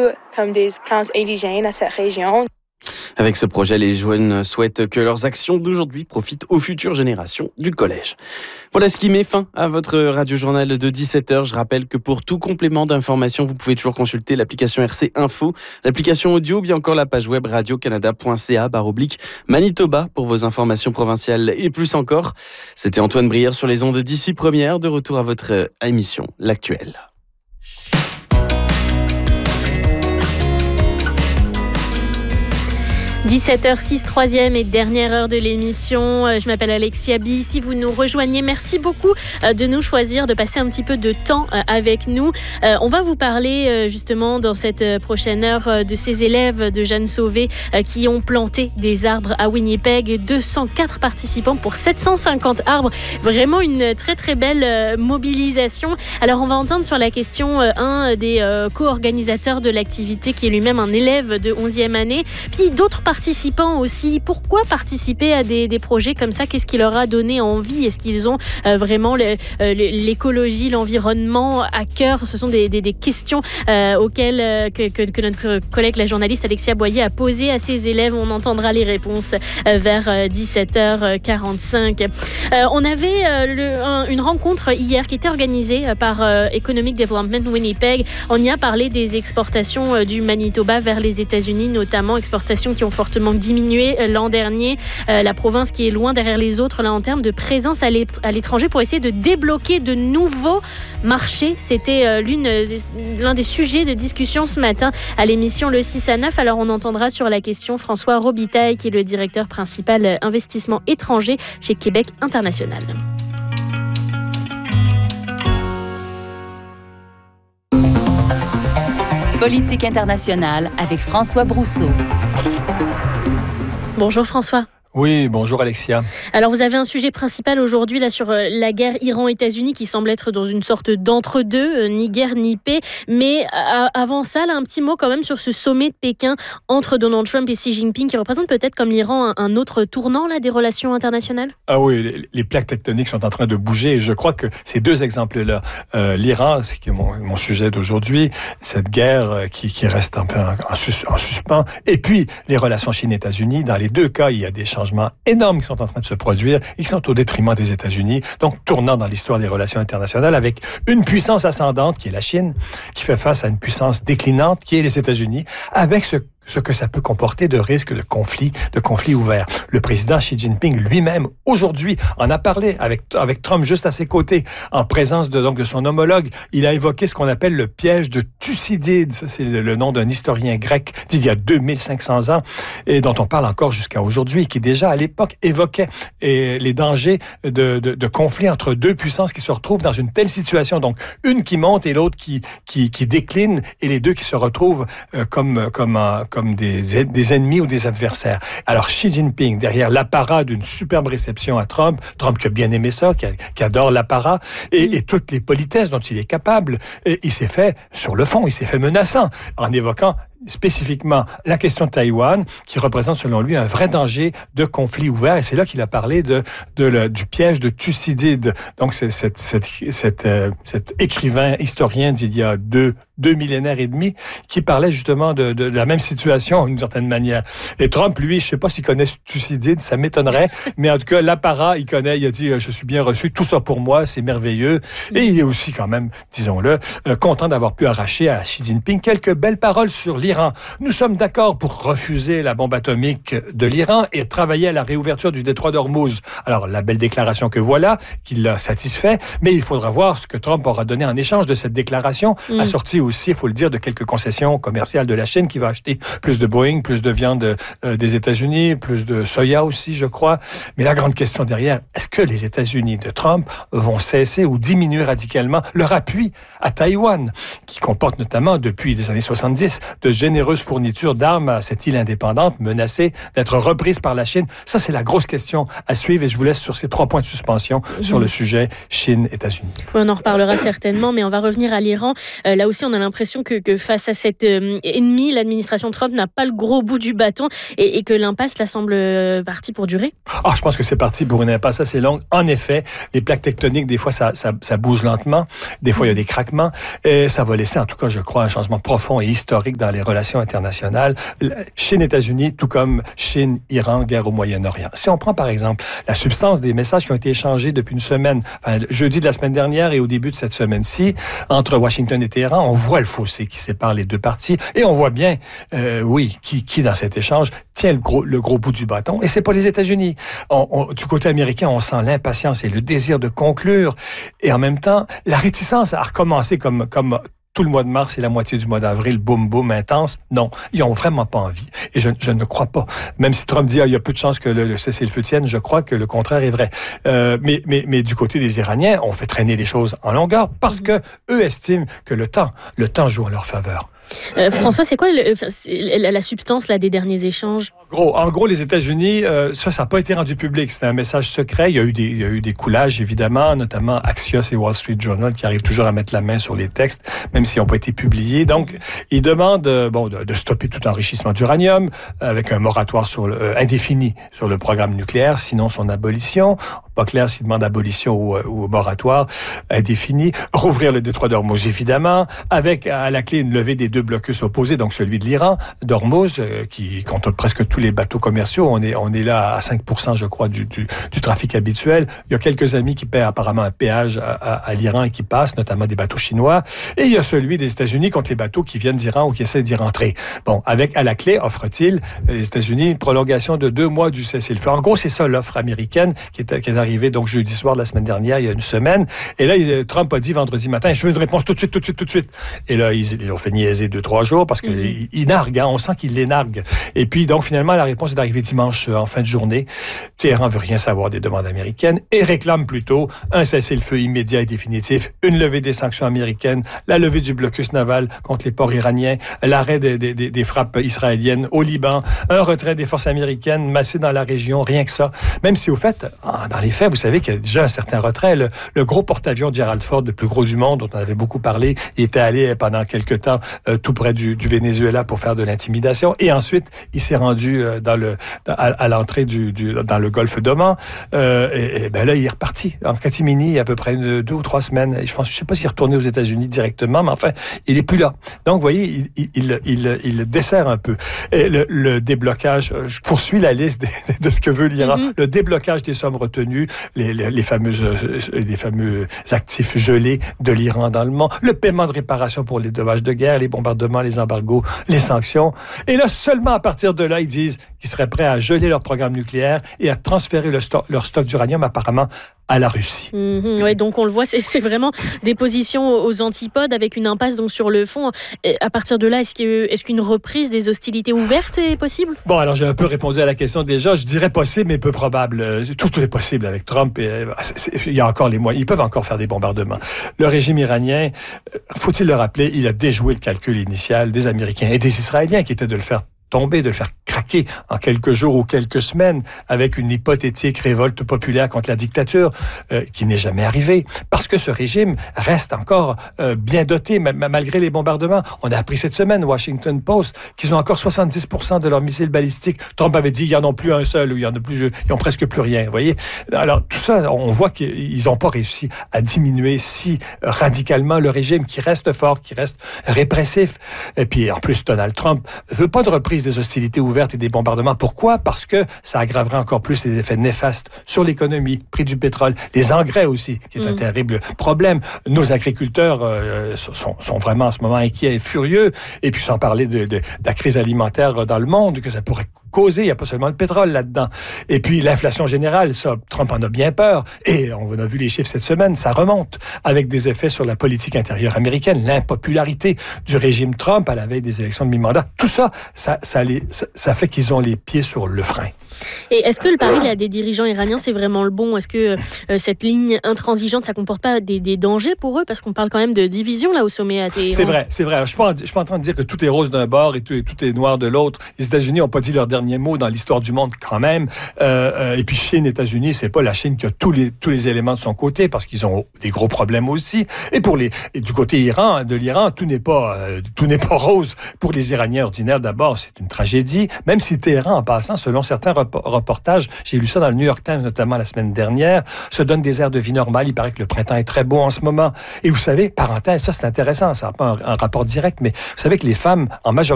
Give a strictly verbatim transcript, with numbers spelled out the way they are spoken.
comme des plantes indigènes à cette région. Avec ce projet, les jeunes souhaitent que leurs actions d'aujourd'hui profitent aux futures générations du collège. Voilà ce qui met fin à votre radio-journal de dix-sept heures. Je rappelle que pour tout complément d'information, vous pouvez toujours consulter l'application R C Info, l'application audio ou bien encore la page web radio-canada point c a barre oblique Manitoba pour vos informations provinciales et plus encore. C'était Antoine Brière sur les ondes d'ici première, de retour à votre émission, L'Actuel. dix-sept heures six, troisième et dernière heure de l'émission. Je m'appelle Alexia B. Si vous nous rejoignez, merci beaucoup de nous choisir, de passer un petit peu de temps avec nous. On va vous parler justement dans cette prochaine heure de ces élèves de Jeanne Sauvé qui ont planté des arbres à Winnipeg. deux cent quatre participants pour sept cent cinquante arbres. Vraiment une très très belle mobilisation. Alors on va entendre sur la question un des co-organisateurs de l'activité qui est lui-même un élève de onzième année. Puis d'autres participants aussi. Pourquoi participer à des, des projets comme ça? Qu'est-ce qui leur a donné envie? Est-ce qu'ils ont euh, vraiment le, euh, l'écologie, l'environnement à cœur? Ce sont des, des, des questions euh, auxquelles euh, que, que, que notre collègue, la journaliste Alexia Boyer, a posé à ses élèves. On entendra les réponses euh, vers euh, dix-sept heures quarante-cinq. Euh, on avait euh, le, un, une rencontre hier qui était organisée euh, par euh, Economic Development Winnipeg. On y a parlé des exportations euh, du Manitoba vers les États-Unis, notamment exportations qui ont fortement diminué l'an dernier. Euh, la province qui est loin derrière les autres là en termes de présence à l'étranger pour essayer de débloquer de nouveaux marchés. C'était euh, l'une, l'un des sujets de discussion ce matin à l'émission Le six à neuf. Alors on entendra sur la question François Robitaille qui est le directeur principal investissement étranger chez Québec International. Politique internationale avec François Brousseau. Bonjour François. Oui, bonjour Alexia. Alors vous avez un sujet principal aujourd'hui là sur la guerre Iran-États-Unis qui semble être dans une sorte d'entre-deux, ni guerre ni paix. Mais avant ça, là, un petit mot quand même sur ce sommet de Pékin entre Donald Trump et Xi Jinping qui représente peut-être comme l'Iran un, un autre tournant là, des relations internationales. Ah oui, les, les plaques tectoniques sont en train de bouger et je crois que ces deux exemples-là, euh, l'Iran, c'est qui est mon, mon sujet d'aujourd'hui, cette guerre qui, qui reste un peu en, en, sus, en suspens, et puis les relations Chine-États-Unis, dans les deux cas, il y a des changements énormes qui sont en train de se produire et qui sont au détriment des États-Unis, donc tournant dans l'histoire des relations internationales avec une puissance ascendante qui est la Chine, qui fait face à une puissance déclinante qui est les États-Unis, avec ce ce que ça peut comporter de risques de conflits, de conflits ouverts. Le président Xi Jinping lui-même, aujourd'hui, en a parlé avec, avec Trump juste à ses côtés, en présence de, donc, de son homologue. Il a évoqué ce qu'on appelle le piège de Thucydide. Ça, c'est le, le nom d'un historien grec d'il y a deux mille cinq cents ans et dont on parle encore jusqu'à aujourd'hui, qui déjà, à l'époque, évoquait et, les dangers de, de, de conflits entre deux puissances qui se retrouvent dans une telle situation. Donc, une qui monte et l'autre qui, qui, qui décline et les deux qui se retrouvent euh, comme, comme, euh, comme comme des, des ennemis ou des adversaires. Alors Xi Jinping, derrière l'apparat d'une superbe réception à Trump, Trump qui a bien aimé ça, qui, a, qui adore l'apparat, et, mm. et toutes les politesses dont il est capable, et il s'est fait, sur le fond, il s'est fait menaçant, en évoquant spécifiquement la question de Taïwan, qui représente selon lui un vrai danger de conflit ouvert, et c'est là qu'il a parlé de, de le, du piège de Thucydide. Donc c'est cette, cette, cette, euh, cet écrivain historien d'il y a deux, deux millénaires et demi, qui parlait justement de, de, de la même situation d'une certaine manière. Et Trump, lui, je sais pas s'il connaît Thucydide, ça m'étonnerait, mais en tout cas l'apparat, il connaît, il a dit je suis bien reçu, tout ça pour moi, c'est merveilleux, et il est aussi quand même, disons-le, euh, content d'avoir pu arracher à Xi Jinping quelques belles paroles sur l'Iran. Nous sommes d'accord pour refuser la bombe atomique de l'Iran et travailler à la réouverture du détroit d'Ormuz. Alors, la belle déclaration que voilà, qui l'a satisfait, mais il faudra voir ce que Trump aura donné en échange de cette déclaration, mmh. assortie aussi, il faut le dire, de quelques concessions commerciales de la Chine qui va acheter plus de Boeing, plus de viande euh, des États-Unis, plus de soya aussi, je crois. Mais la grande question derrière, est-ce que les États-Unis de Trump vont cesser ou diminuer radicalement leur appui à Taïwan, qui comporte notamment, depuis les années soixante-dix, de généreuse fourniture d'armes à cette île indépendante menacée d'être reprise par la Chine? Ça, c'est la grosse question à suivre et je vous laisse sur ces trois points de suspension mmh. sur le sujet Chine-États-Unis. Oui, on en reparlera certainement, mais on va revenir à l'Iran. Euh, là aussi, on a a l'impression que, que face à cet euh, ennemi, l'administration Trump n'a pas le gros bout du bâton et, et que l'impasse là semble euh, partie pour durer. Ah, je pense que c'est parti pour une impasse assez longue. En effet, les plaques tectoniques, des fois, ça, ça, ça bouge lentement. Des fois, il y a des craquements. Et ça va laisser, en tout cas, je crois, un changement profond et historique dans les relations internationales. Chine-États-Unis, tout comme Chine-Iran, guerre au Moyen-Orient. Si on prend, par exemple, la substance des messages qui ont été échangés depuis une semaine, enfin, jeudi de la semaine dernière et au début de cette semaine-ci, entre Washington et Téhéran, on voit le fossé qui sépare les deux parties et on voit bien, euh, oui, qui, qui dans cet échange tient le gros, le gros bout du bâton. Et c'est pas les États-Unis. On, on, du côté américain, on sent l'impatience et le désir de conclure. Et en même temps, la réticence a recommencé comme, comme tout le mois de mars et la moitié du mois d'avril, boum, boum, intense. Non, ils ont vraiment pas envie. Et je, je ne crois pas. Même si Trump dit, ah, il y a peu de chances que le, le cessez-le-feu tienne, je crois que le contraire est vrai. Euh, mais, mais, mais du côté des Iraniens, on fait traîner les choses en longueur parce que eux estiment que le temps, le temps joue en leur faveur. Euh, François, c'est quoi le, la, la substance là, des derniers échanges? Gros, en gros, les États-Unis, euh, ça, ça n'a pas été rendu public. C'était un message secret. Il y a eu des, il y a eu des coulages, évidemment, notamment Axios et Wall Street Journal qui arrivent toujours à mettre la main sur les textes, même s'ils n'ont pas été publiés. Donc, ils demandent euh, bon, de, de stopper tout enrichissement d'uranium avec un moratoire sur le, euh, indéfini sur le programme nucléaire, sinon son abolition. Pas clair s'ils demandent abolition ou, ou moratoire indéfini. Rouvrir le détroit d'Ormuz, évidemment, avec à la clé une levée des deux blocus opposés, donc celui de l'Iran, d'Ormuz, euh, qui compte presque tous les bateaux commerciaux. On est, on est là à cinq pour cent, je crois, du, du, du trafic habituel. Il y a quelques amis qui paient apparemment un péage à, à, à l'Iran et qui passent, notamment des bateaux chinois. Et il y a celui des États-Unis contre les bateaux qui viennent d'Iran ou qui essaient d'y rentrer. Bon, avec à la clé, offre-t-il, les États-Unis, une prolongation de deux mois du cessez-le-feu. En gros, c'est ça l'offre américaine qui est, qui est arrivée donc jeudi soir de la semaine dernière, il y a une semaine. Et là, il, Trump a dit vendredi matin, je veux une réponse tout de suite, tout de suite, tout de suite. Et là, ils, ils ont fait niaiser deux, trois jours parce qu'il mm-hmm. il nargue, hein, on sent qu'il les nargue. Et puis, donc, finalement, la réponse est arrivée dimanche euh, en fin de journée. Téhéran veut rien savoir des demandes américaines et réclame plutôt un cessez-le-feu immédiat et définitif, une levée des sanctions américaines, la levée du blocus naval contre les ports iraniens, l'arrêt des, des, des, des frappes israéliennes au Liban, un retrait des forces américaines massées dans la région, rien que ça. Même si, au fait, dans les faits, vous savez qu'il y a déjà un certain retrait. Le, le gros porte-avions de Gerald Ford, le plus gros du monde, dont on avait beaucoup parlé, il était allé pendant quelques temps euh, tout près du, du Venezuela pour faire de l'intimidation. Et ensuite, il s'est rendu euh, dans le, dans, à, à l'entrée du, du, dans le golfe d'Oman. Euh, et, et ben là, il est reparti en catimini il y a à peu près une, deux ou trois semaines. Et je pense, je sais pas s'il est retourné aux États-Unis directement, mais enfin, il est plus là. Donc, vous voyez, il, il, il, il, il dessert un peu. Et le, le déblocage, je poursuis la liste de, de ce que veut l'Iran. Mm-hmm. Le déblocage des sommes retenues, les, les, les fameuses, les fameux actifs gelés de l'Iran dans le monde, le paiement de réparation pour les dommages de guerre, les bombardements, les embargos, les sanctions. Et là, seulement à partir de là, ils disent qu'ils seraient prêts à geler leur programme nucléaire et à transférer le stock, leur stock d'uranium apparemment à la Russie. Mmh, ouais, donc on le voit, c'est, c'est vraiment des positions aux antipodes avec une impasse donc sur le fond. Et à partir de là, est-ce, que, est-ce qu'une reprise des hostilités ouvertes est possible? Bon, alors j'ai un peu répondu à la question déjà. Je dirais possible, mais peu probable. Tout, tout est possible avec Trump. Et, c'est, c'est, il y a encore les moyens. Ils peuvent encore faire des bombardements. Le régime iranien, faut-il le rappeler, il a déjoué le calcul initial des Américains et des Israéliens qui était de le faire tomber, de le faire craquer en quelques jours ou quelques semaines avec une hypothétique révolte populaire contre la dictature euh, qui n'est jamais arrivée. Parce que ce régime reste encore euh, bien doté m- malgré les bombardements. On a appris cette semaine, Washington Post, qu'ils ont encore soixante-dix pour cent de leurs missiles balistiques. Trump avait dit, il n'y en a plus un seul ou il y en a plus, ils ont presque plus rien. Vous voyez? Alors, tout ça, on voit qu'ils n'ont pas réussi à diminuer si radicalement le régime qui reste fort, qui reste répressif. Et puis, en plus, Donald Trump veut pas de reprise des hostilités ouvertes et des bombardements. Pourquoi? Parce que ça aggraverait encore plus les effets néfastes sur l'économie, prix du pétrole, les engrais aussi, qui est mmh. un terrible problème. Nos agriculteurs euh, sont, sont vraiment en ce moment inquiets et furieux. Et puis sans parler de, de, de la crise alimentaire dans le monde que ça pourrait causer. Il n'y a pas seulement le pétrole là-dedans. Et puis l'inflation générale, ça, Trump en a bien peur. Et on a vu les chiffres cette semaine, ça remonte avec des effets sur la politique intérieure américaine, l'impopularité du régime Trump à la veille des élections de mi-mandat. Tout ça, ça, ça, les, ça, ça fait qu'ils ont les pieds sur le frein. Et est-ce que le pari là, des dirigeants iraniens, c'est vraiment le bon? Est-ce que euh, cette ligne intransigeante, ça ne comporte pas des, des dangers pour eux? Parce qu'on parle quand même de division là au sommet à Téhéran. C'est vrai, c'est vrai. Je ne suis pas en train de dire que tout est rose d'un bord et tout, et tout est noir de l'autre. Les États-Unis n'ont pas dit leur dernier dernier mot dans l'histoire du monde quand même. Euh, euh, et puis Chine, États-Unis, c'est pas la Chine qui a tous les tous les éléments de son côté parce qu'ils ont des gros problèmes aussi. Et pour les et du côté Iran, de l'Iran, tout n'est pas euh, tout n'est pas rose pour les Iraniens ordinaires. D'abord, c'est une tragédie. Même si Téhéran, en passant, selon certains rep- reportages, j'ai lu ça dans le New York Times notamment la semaine dernière, se donne des airs de vie normale. Il paraît que le printemps est très beau en ce moment. Et vous savez, parenthèse, ça c'est intéressant, ça n'a pas un, un rapport direct, mais vous savez que les femmes en majorité